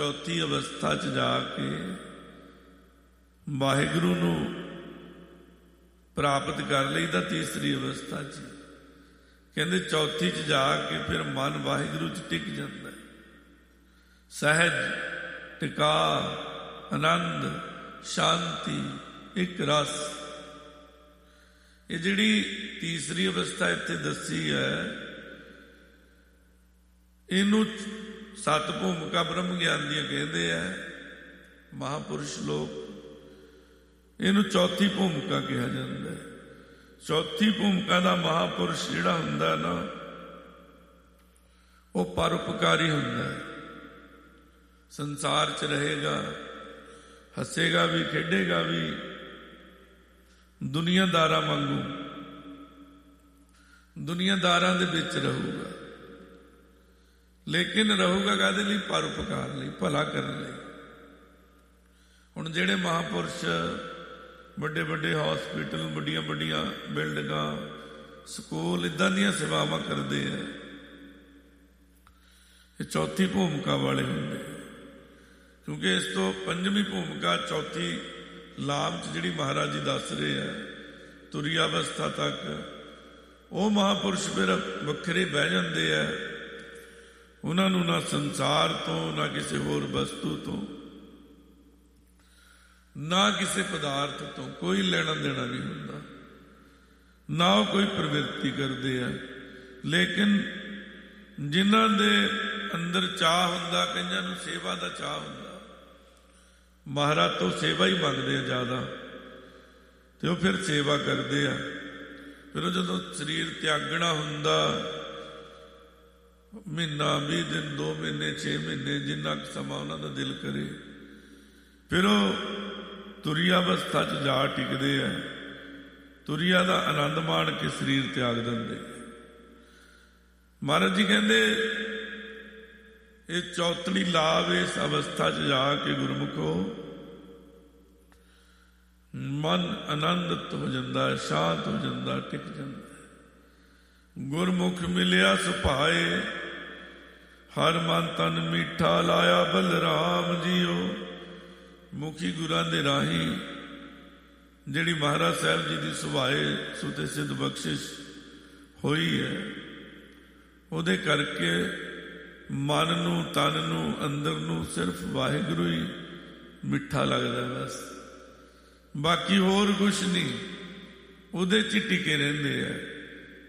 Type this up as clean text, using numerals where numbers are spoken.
चौथी अवस्था च जाके वाहिगुरु नूं प्राप्त कर लईदा। तीसरी अवस्था च कहते चौथी च जाके फिर मन वाहिगुरु च टिक जाता है। सहज टिका आनंद शांति एक रस। ये जिहड़ी तीसरी अवस्था इत्थे दसी है इनू सत भूमिका ब्रह्म ज्ञान दी कहते हैं महापुरुष लोग। इनू चौथी भूमिका कहा जाता है। चौथी भूमिका का महापुरुष जिहड़ा हुंदा ना वो परोपकारी हुंदा है। संसार च रहेगा, हसेगा भी, खेडेगा भी, दुनियादारा वांगू दुनियादारां दे विच रहूगा, लेकिन रहूगा काहदे लई? परोपकार लई, भला करन लई। हुण जिहड़े महापुरुष ਵੱਡੇ ਵੱਡੇ हॉस्पिटल, ਵੱਡੀਆਂ ਵੱਡੀਆਂ ਬਿਲਡਿੰਗਾਂ, ਸਕੂਲ इदां ਦੀਆਂ सेवावां ਕਰਦੇ ਆ, ਇਹ ਚੌਥੀ ਭੂਮਿਕਾ ਵਾਲੇ ਹੁੰਦੇ। क्योंकि इस तो पंजवीं भूमिका चौथी लाभ च जिहड़ी महाराज जी दस रहे हैं तुरी अवस्था तक, वो महापुरुष फिर वखरे बह जाते हैं। उन्होंने ना संसार तो ना किसी होर वस्तु तो ना किसी पदार्थ तो कोई लेना देना नहीं होता, ना वो कोई प्रवृत्ति करते हैं। लेकिन जिन्हां दे अंदर चाह हुंदा, कईयां नूं सेवा का चाह हुंदा, महाराज तो सेवा ही मंगते हैं ज़्यादा, तो वो फिर सेवा करते हैं। फिर जो शरीर त्यागना हुंदा, महीना 20 दिन, 2 महीने, 6 महीने, जिन्ना समा उन्हां दा दिल करे, फिर वो तुरिया अवस्था च जा टिकते हैं। तुरिया का आनंद माण के शरीर त्याग देंगे। महाराज जी कहते ये चौथड़ी लाभ इस अवस्था च जाके गुरमुखो मन आनंदित हो जाता है, शांत हो जाता, टिक जाता है। गुरमुख मिलिया सुभाए, हर मन तन मीठा लाया बलराम जीओ। मुखी गुरां दे राही जिहड़ी महाराज साहब जी की सुभाए सुते सिद्ध बख्शिश होई है, उहदे करके मन नूं, तन नूं, अंदर नूं सिर्फ वाहिगुरू ही मिठा लगदा। बस बाकी होर कुछ नहीं, उहदे च टिके रहिंदे है।